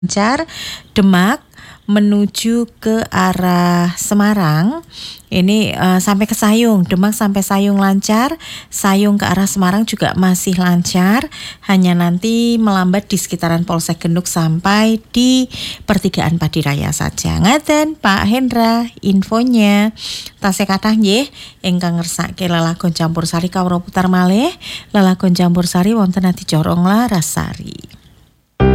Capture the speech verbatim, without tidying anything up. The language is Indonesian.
lancar Demak menuju ke arah Semarang. Ini uh, sampai ke Sayung, Demak sampai Sayung lancar, Sayung ke arah Semarang juga masih lancar. Hanya nanti melambat di sekitaran Polsek Genduk sampai di pertigaan Padiraya saja. Ngaten Pak Hendra infonya. Tasih kathah nggih ingkang ngersake lelagon campursari kawula putar malih. Lelagon campursari wonten Adicara Larasari.